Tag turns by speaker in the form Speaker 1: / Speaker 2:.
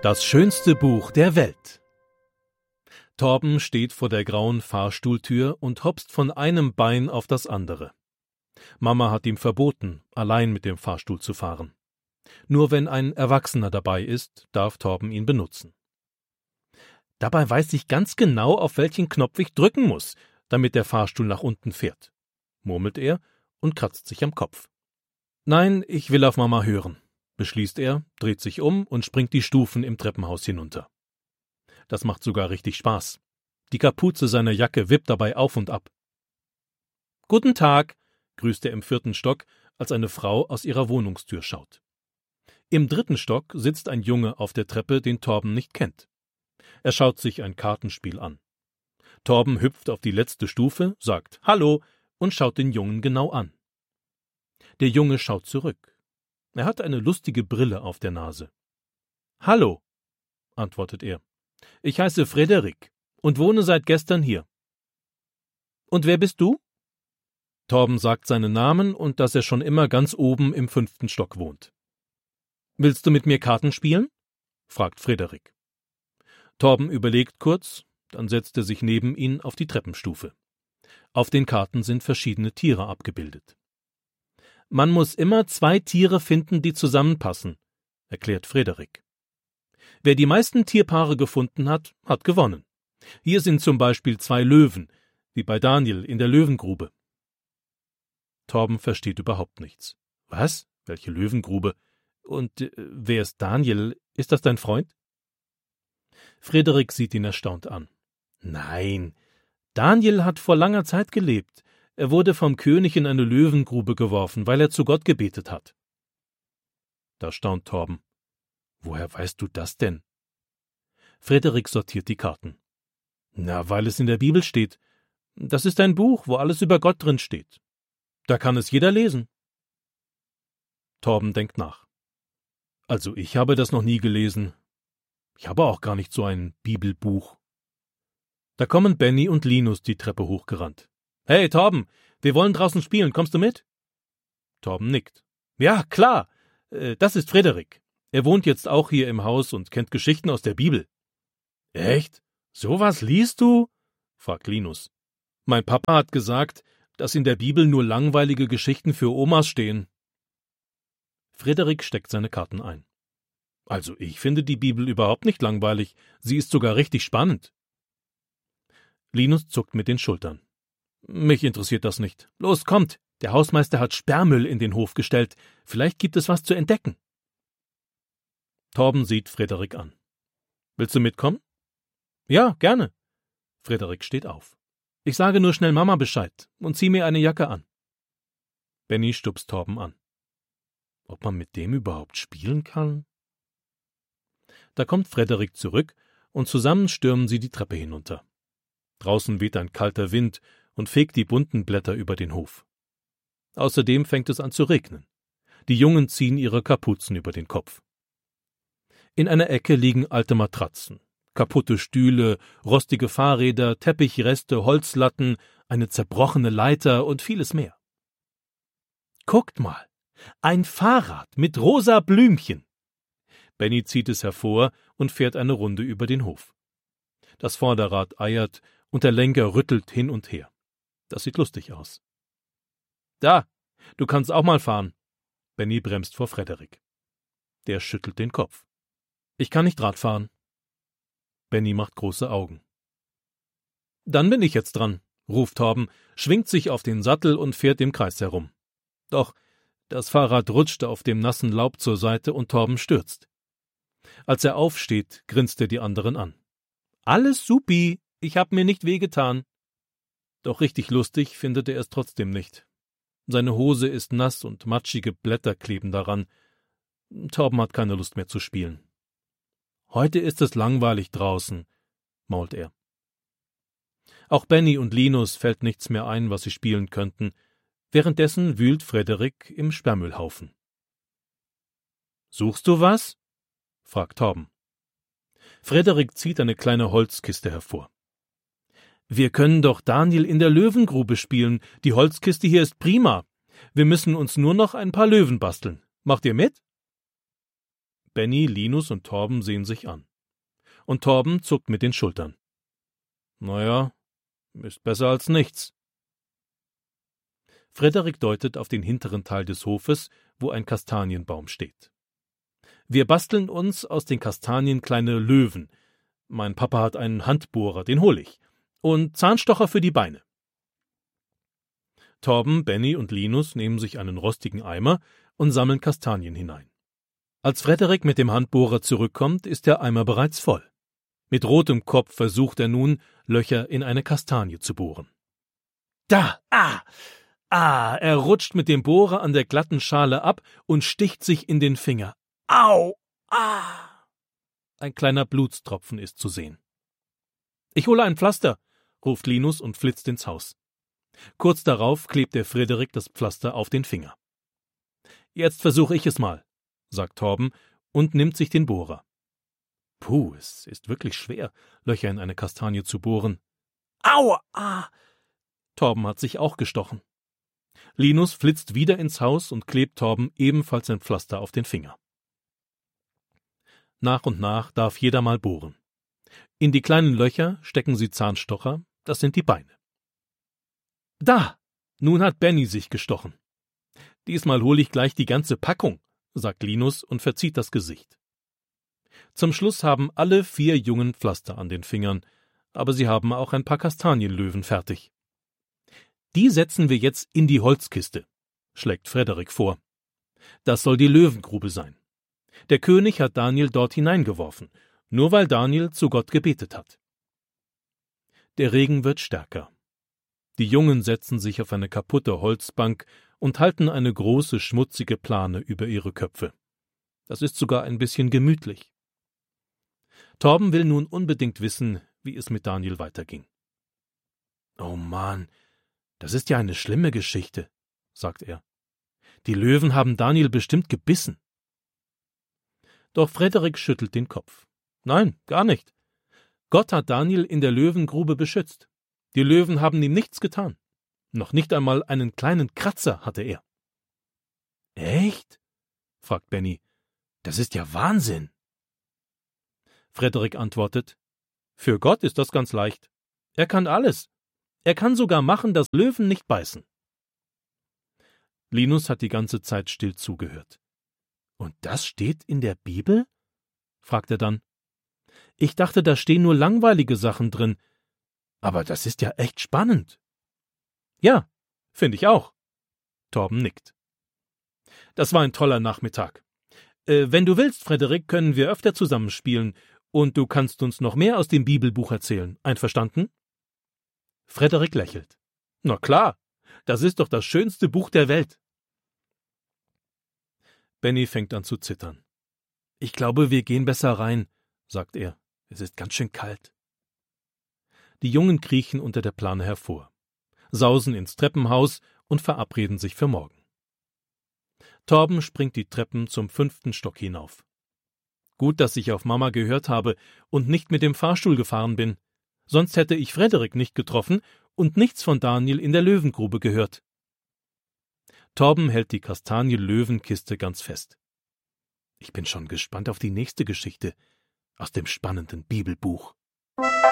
Speaker 1: Das schönste Buch der Welt. Torben steht vor der grauen Fahrstuhltür und hopst von einem Bein auf das andere. Mama hat ihm verboten, allein mit dem Fahrstuhl zu fahren. Nur wenn ein Erwachsener dabei ist, darf Torben ihn benutzen. Dabei weiß ich ganz genau, auf welchen Knopf ich drücken muss, damit der Fahrstuhl nach unten fährt, murmelt er und kratzt sich am Kopf. Nein, ich will auf Mama hören, beschließt er, dreht sich um und springt die Stufen im Treppenhaus hinunter. Das macht sogar richtig Spaß. Die Kapuze seiner Jacke wippt dabei auf und ab. »Guten Tag«, grüßt er im 4. Stock, als eine Frau aus ihrer Wohnungstür schaut. Im 3. Stock sitzt ein Junge auf der Treppe, den Torben nicht kennt. Er schaut sich ein Kartenspiel an. Torben hüpft auf die letzte Stufe, sagt »Hallo« und schaut den Jungen genau an. Der Junge schaut zurück. Er hat eine lustige Brille auf der Nase. »Hallo«, antwortet er. »Ich heiße Frederik und wohne seit gestern hier.« »Und wer bist du?« Torben sagt seinen Namen und dass er schon immer ganz oben im 5. Stock wohnt. »Willst du mit mir Karten spielen?« fragt Frederik. Torben überlegt kurz, dann setzt er sich neben ihn auf die Treppenstufe. Auf den Karten sind verschiedene Tiere abgebildet. »Man muss immer 2 Tiere finden, die zusammenpassen«, erklärt Frederik. »Wer die meisten Tierpaare gefunden hat, hat gewonnen. Hier sind zum Beispiel 2 Löwen, wie bei Daniel in der Löwengrube.« Torben versteht überhaupt nichts. »Was? Welche Löwengrube? Und wer ist Daniel? Ist das dein Freund?« Frederik sieht ihn erstaunt an. »Nein, Daniel hat vor langer Zeit gelebt. Er wurde vom König in eine Löwengrube geworfen, weil er zu Gott gebetet hat.« Da staunt Torben. »Woher weißt du das denn?« Frederik sortiert die Karten. »Na, weil es in der Bibel steht. Das ist ein Buch, wo alles über Gott drin steht. Da kann es jeder lesen.« Torben denkt nach. »Also ich habe das noch nie gelesen. Ich habe auch gar nicht so ein Bibelbuch.« Da kommen Benny und Linus die Treppe hochgerannt. »Hey, Torben, wir wollen draußen spielen, kommst du mit?« Torben nickt. »Ja, klar, das ist Frederik. Er wohnt jetzt auch hier im Haus und kennt Geschichten aus der Bibel.« »Echt? Sowas liest du?« fragt Linus. »Mein Papa hat gesagt, dass in der Bibel nur langweilige Geschichten für Omas stehen.« Frederik steckt seine Karten ein. »Also ich finde die Bibel überhaupt nicht langweilig, sie ist sogar richtig spannend.« Linus zuckt mit den Schultern. »Mich interessiert das nicht. Los, kommt, der Hausmeister hat Sperrmüll in den Hof gestellt, vielleicht gibt es was zu entdecken.« Torben sieht Frederik an. »Willst du mitkommen?« »Ja, gerne.« Frederik steht auf. »Ich sage nur schnell Mama Bescheid und zieh mir eine Jacke an.« Benny stupst Torben an. Ob man mit dem überhaupt spielen kann? Da kommt Frederik zurück und zusammen stürmen sie die Treppe hinunter. Draußen weht ein kalter Wind und fegt die bunten Blätter über den Hof. Außerdem fängt es an zu regnen. Die Jungen ziehen ihre Kapuzen über den Kopf. In einer Ecke liegen alte Matratzen, kaputte Stühle, rostige Fahrräder, Teppichreste, Holzlatten, eine zerbrochene Leiter und vieles mehr. »Guckt mal, ein Fahrrad mit rosa Blümchen!« Benny zieht es hervor und fährt eine Runde über den Hof. Das Vorderrad eiert und der Lenker rüttelt hin und her. Das sieht lustig aus. »Da, du kannst auch mal fahren.« Benny bremst vor Frederik. Der schüttelt den Kopf. »Ich kann nicht Rad fahren.« Benny macht große Augen. »Dann bin ich jetzt dran«, ruft Torben, schwingt sich auf den Sattel und fährt im Kreis herum. Doch das Fahrrad rutscht auf dem nassen Laub zur Seite und Torben stürzt. Als er aufsteht, grinst er die anderen an. »Alles supi, ich hab mir nicht wehgetan.« Doch richtig lustig findet er es trotzdem nicht. Seine Hose ist nass und matschige Blätter kleben daran. Torben hat keine Lust mehr zu spielen. »Heute ist es langweilig draußen«, mault er. Auch Benny und Linus fällt nichts mehr ein, was sie spielen könnten. Währenddessen wühlt Frederik im Sperrmüllhaufen. »Suchst du was?« fragt Torben. Frederik zieht eine kleine Holzkiste hervor. »Wir können doch Daniel in der Löwengrube spielen. Die Holzkiste hier ist prima. Wir müssen uns nur noch ein paar Löwen basteln. Macht ihr mit?« Benny, Linus und Torben sehen sich an. Und Torben zuckt mit den Schultern. Naja, ist besser als nichts. Frederik deutet auf den hinteren Teil des Hofes, wo ein Kastanienbaum steht. Wir basteln uns aus den Kastanien kleine Löwen. Mein Papa hat einen Handbohrer, den hol ich. Und Zahnstocher für die Beine. Torben, Benny und Linus nehmen sich einen rostigen Eimer und sammeln Kastanien hinein. Als Frederik mit dem Handbohrer zurückkommt, ist der Eimer bereits voll. Mit rotem Kopf versucht er nun, Löcher in eine Kastanie zu bohren. Da! Er rutscht mit dem Bohrer an der glatten Schale ab und sticht sich in den Finger. Au! Ein kleiner Blutstropfen ist zu sehen. »Ich hole ein Pflaster«, ruft Linus und flitzt ins Haus. Kurz darauf klebt der Frederik das Pflaster auf den Finger. »Jetzt versuche ich es mal«, sagt Torben und nimmt sich den Bohrer. Puh, es ist wirklich schwer, Löcher in eine Kastanie zu bohren. Aua! Torben hat sich auch gestochen. Linus flitzt wieder ins Haus und klebt Torben ebenfalls ein Pflaster auf den Finger. Nach und nach darf jeder mal bohren. In die kleinen Löcher stecken sie Zahnstocher, das sind die Beine. Da! Nun hat Benny sich gestochen. Diesmal hole ich gleich die ganze Packung, sagt Linus und verzieht das Gesicht. Zum Schluss haben alle 4 Jungen Pflaster an den Fingern, aber sie haben auch ein paar Kastanienlöwen fertig. Die setzen wir jetzt in die Holzkiste, schlägt Frederik vor. Das soll die Löwengrube sein. Der König hat Daniel dort hineingeworfen, nur weil Daniel zu Gott gebetet hat. Der Regen wird stärker. Die Jungen setzen sich auf eine kaputte Holzbank und halten eine große, schmutzige Plane über ihre Köpfe. Das ist sogar ein bisschen gemütlich. Torben will nun unbedingt wissen, wie es mit Daniel weiterging. »Oh Mann, das ist ja eine schlimme Geschichte«, sagt er. »Die Löwen haben Daniel bestimmt gebissen.« Doch Frederik schüttelt den Kopf. »Nein, gar nicht. Gott hat Daniel in der Löwengrube beschützt. Die Löwen haben ihm nichts getan. Noch nicht einmal einen kleinen Kratzer hatte er.« »Echt?« fragt Benny. »Das ist ja Wahnsinn!« Frederik antwortet, »Für Gott ist das ganz leicht. Er kann alles. Er kann sogar machen, dass Löwen nicht beißen.« Linus hat die ganze Zeit still zugehört. »Und das steht in der Bibel?« fragt er dann. »Ich dachte, da stehen nur langweilige Sachen drin. Aber das ist ja echt spannend.« »Ja, finde ich auch.« Torben nickt. »Das war ein toller Nachmittag. Wenn du willst, Frederik, können wir öfter zusammenspielen und du kannst uns noch mehr aus dem Bibelbuch erzählen. Einverstanden?« Frederik lächelt. »Na klar, das ist doch das schönste Buch der Welt.« Benny fängt an zu zittern. »Ich glaube, wir gehen besser rein«, sagt er. »Es ist ganz schön kalt.« Die Jungen kriechen unter der Plane hervor, sausen ins Treppenhaus und verabreden sich für morgen. Torben springt die Treppen zum 5. Stock hinauf. Gut, dass ich auf Mama gehört habe und nicht mit dem Fahrstuhl gefahren bin. Sonst hätte ich Frederik nicht getroffen und nichts von Daniel in der Löwengrube gehört. Torben hält die Kastanie-Löwenkiste ganz fest. Ich bin schon gespannt auf die nächste Geschichte aus dem spannenden Bibelbuch.